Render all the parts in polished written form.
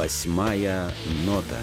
Восьмая нота.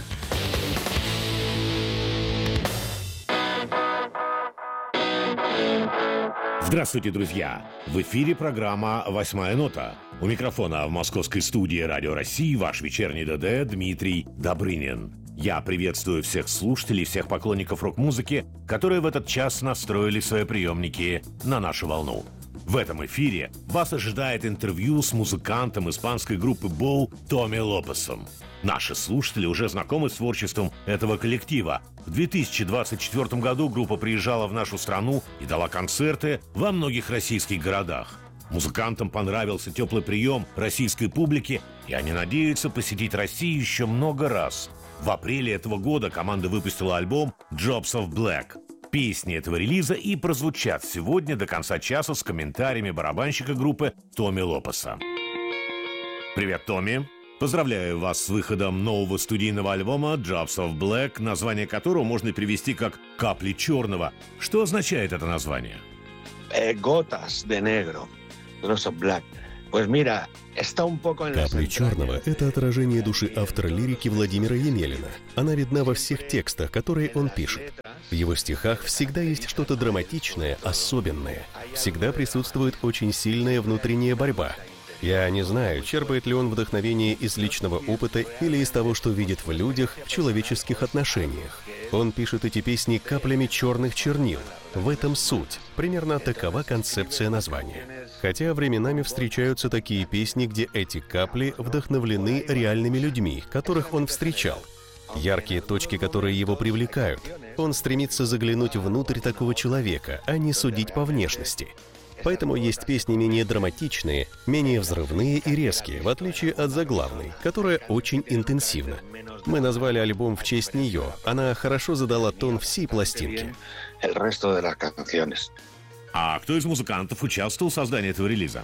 Здравствуйте, друзья! В эфире программа «Восьмая нота». У микрофона в московской студии «Радио России» ваш вечерний ДД Дмитрий Добрынин. Я приветствую всех слушателей, всех поклонников рок-музыки, которые в этот час настроили свои приемники на нашу волну. В этом эфире вас ожидает интервью с музыкантом испанской группы Bow Томми Лопесом. Наши слушатели уже знакомы с творчеством этого коллектива. В 2024 году группа приезжала в нашу страну и дала концерты во многих российских городах. Музыкантам понравился теплый прием российской публики, и они надеются посетить Россию еще много раз. В апреле этого года команда выпустила альбом «Jobs of Black». Песни этого релиза и прозвучат сегодня до конца часа с комментариями барабанщика группы Томми Лопеса. Привет, Томми! Поздравляю вас с выходом нового студийного альбома «Jobs of Black», название которого можно перевести как «Капли черного». Что означает это название? Gotas de negro, Jobs of Black. Pues mira, está un poco en «Капли черного» — это отражение души автора лирики Владимира Емелина. Она видна во всех текстах, которые он пишет. В его стихах всегда есть что-то драматичное, особенное. Всегда присутствует очень сильная внутренняя борьба. Я не знаю, черпает ли он вдохновение из личного опыта или из того, что видит в людях, в человеческих отношениях. Он пишет эти песни каплями черных чернил. В этом суть. Примерно такова концепция названия. Хотя временами встречаются такие песни, где эти капли вдохновлены реальными людьми, которых он встречал. Яркие точки, которые его привлекают. Он стремится заглянуть внутрь такого человека, а не судить по внешности. Поэтому есть песни менее драматичные, менее взрывные и резкие, в отличие от заглавной, которая очень интенсивна. Мы назвали альбом в честь нее. Она хорошо задала тон всей пластинки. А кто из музыкантов участвовал в создании этого релиза?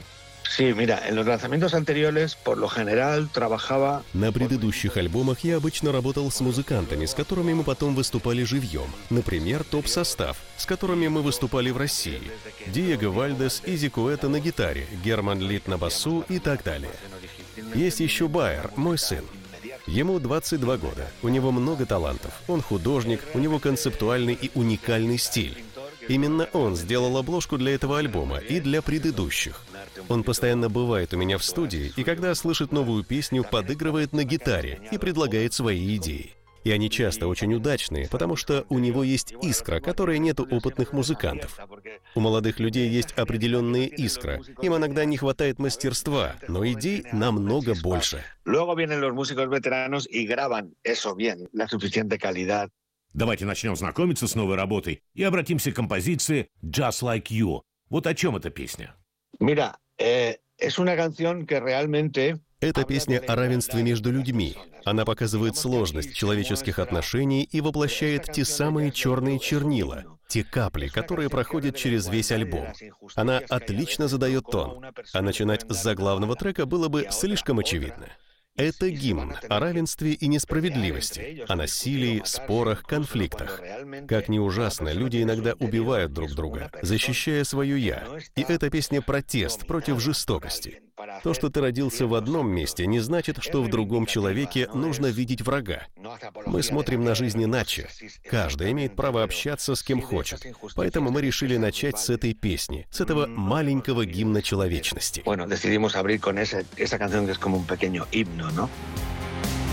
На предыдущих альбомах я обычно работал с музыкантами, с которыми мы потом выступали живьем. Например, топ-состав, с которыми мы выступали в России. Диего Вальдес, Изи Куэта на гитаре, Герман Лид на басу и так далее. Есть еще Байер, мой сын. Ему 22 года, у него много талантов, он художник, у него концептуальный и уникальный стиль. Именно он сделал обложку для этого альбома и для предыдущих. Он постоянно бывает у меня в студии, и когда слышит новую песню, подыгрывает на гитаре и предлагает свои идеи. И они часто очень удачные, потому что у него есть искра, которой нет у опытных музыкантов. У молодых людей есть определенная искра. Им иногда не хватает мастерства, но идей намного больше. Давайте начнем знакомиться с новой работой и обратимся к композиции «Just Like You». Вот о чем эта песня? Это песня о равенстве между людьми. Она показывает сложность человеческих отношений и воплощает те самые черные чернила, те капли, которые проходят через весь альбом. Она отлично задает тон, а начинать с заглавного трека было бы слишком очевидно. Это гимн о равенстве и несправедливости, о насилии, спорах, конфликтах. Как ни ужасно, люди иногда убивают друг друга, защищая свое «я». И эта песня — протест против жестокости. То, что ты родился в одном месте, не значит, что в другом человеке нужно видеть врага. Мы смотрим на жизнь иначе. Каждый имеет право общаться с кем хочет. Поэтому мы решили начать с этой песни, с этого маленького гимна человечности. Decidimos abrir con esa canción que es como un pequeño himno, ¿no?